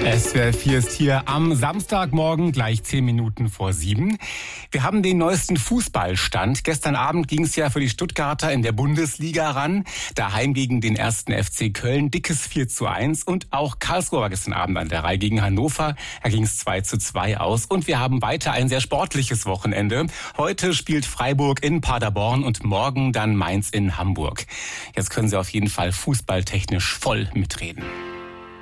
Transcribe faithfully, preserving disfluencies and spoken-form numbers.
S W R vier ist hier am Samstagmorgen, gleich zehn Minuten vor sieben. Wir haben den neuesten Fußballstand. Gestern Abend ging es ja für die Stuttgarter in der Bundesliga ran. Daheim gegen den ersten F C Köln, dickes vier zu eins. Und auch Karlsruhe war gestern Abend an der Reihe gegen Hannover. Da ging es zwei zu zwei aus. Und wir haben weiter ein sehr sportliches Wochenende. Heute spielt Freiburg in Paderborn und morgen dann Mainz in Hamburg. Jetzt können Sie auf jeden Fall fußballtechnisch voll mitreden.